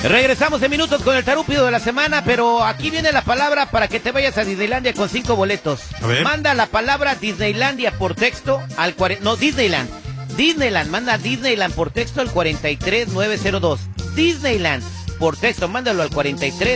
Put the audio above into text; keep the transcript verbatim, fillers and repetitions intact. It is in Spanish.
Regresamos en minutos con el tarúpido de la semana, pero aquí viene la palabra para que te vayas a Disneylandia con cinco boletos. A ver. Manda la palabra Disneylandia por texto al cuarenta... No, Disneyland. Disneyland, manda Disneyland por texto al cuarenta y tres nueve cero dos. Disneyland por texto, mándalo al cuarenta y tres